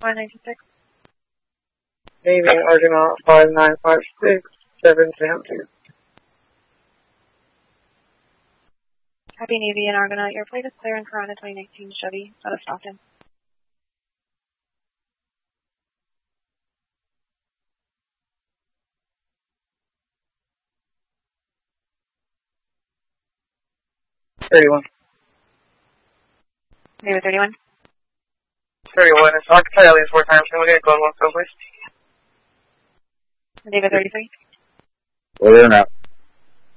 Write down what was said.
196. Navy and Argonaut 5956, 710. Happy Navy and Argonaut, your plate is clear in Corona 2019 Chevy out of Stockton. Navy 31. 31. It's hard to play at least 4 times. Can we get going one, please? Navy 33. Well, they're not.